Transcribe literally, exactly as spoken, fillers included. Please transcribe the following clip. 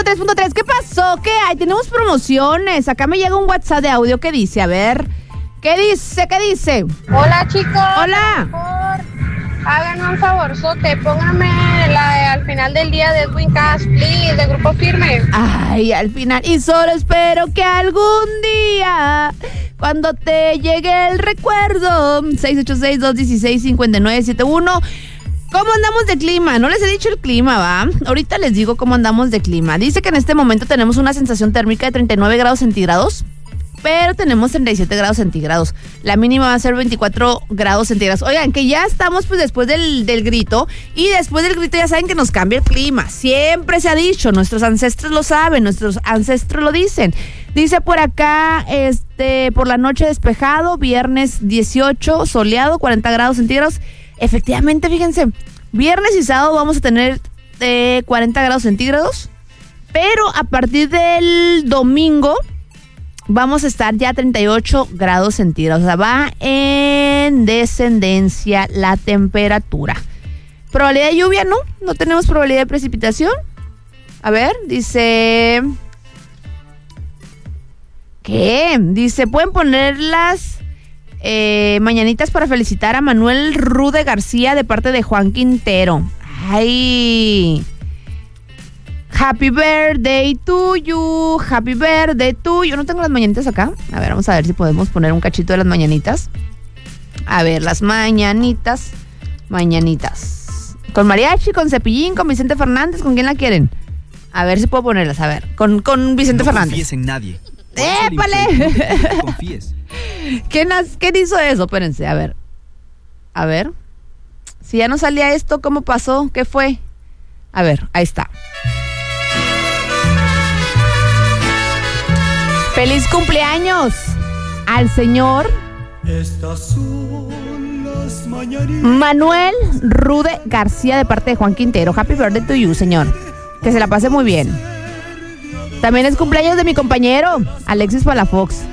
ciento tres punto tres. ¿Qué pasó? ¿Qué hay? Tenemos promociones. Acá me llega un WhatsApp de audio que dice, a ver, ¿qué dice? ¿Qué dice? Hola, chicos. Hola. Por favor, háganme un favorzote, pónganme la de al final del día de Edwin Cass, please, de Grupo Firme. Ay, al final. Y solo espero que algún día, cuando te llegue el recuerdo. seis ocho seis, dos uno seis, cinco nueve siete uno. ¿Cómo andamos de clima? No les he dicho el clima, ¿va? Ahorita les digo cómo andamos de clima. Dice que en este momento tenemos una sensación térmica de treinta y nueve grados centígrados, pero tenemos treinta y siete grados centígrados. La mínima va a ser veinticuatro grados centígrados. Oigan, que ya estamos pues después del, del grito, y después del grito ya saben que nos cambia el clima. Siempre se ha dicho, nuestros ancestros lo saben, nuestros ancestros lo dicen. Dice por acá, este, por la noche despejado, viernes dieciocho, soleado, cuarenta grados centígrados. Efectivamente, fíjense, viernes y sábado vamos a tener eh, cuarenta grados centígrados, pero a partir del domingo vamos a estar ya a treinta y ocho grados centígrados. O sea, va en descendencia la temperatura. Probabilidad de lluvia, no, no tenemos probabilidad de precipitación. A ver, dice... ¿Qué? Dice, pueden poner las... Eh, mañanitas para felicitar a Manuel Rude García de parte de Juan Quintero. Ay, happy birthday to you, happy birthday to you. No tengo las mañanitas acá. A ver, vamos a ver si podemos poner un cachito de las mañanitas. A ver, las mañanitas. Mañanitas. Con mariachi, con Cepillín, con Vicente Fernández. ¿Con quién la quieren? A ver si puedo ponerlas. A ver, con, con Vicente no Fernández. No confíes en nadie. ¡Épale! No confíes. ¿Quién, ¿Quién hizo eso? Espérense, a ver. A ver. Si ya no salía esto, ¿cómo pasó? ¿Qué fue? A ver, ahí está. ¡Feliz cumpleaños al señor Estas son las mañanitas. Manuel Rude García de parte de Juan Quintero! Happy birthday to you, señor. Que se la pase muy bien. También es cumpleaños de mi compañero Alexis Palafox.